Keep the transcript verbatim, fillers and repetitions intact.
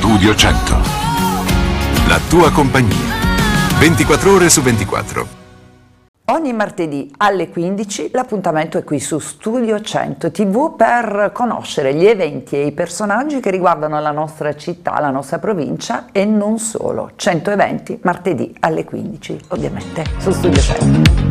Studio cento. La tua compagnia. ventiquattro ore su ventiquattro. Ogni martedì alle quindici l'appuntamento è qui su Studio cento tivù per conoscere gli eventi e i personaggi che riguardano la nostra città, la nostra provincia e non solo. cento eventi martedì alle quindici, ovviamente su Studio cento.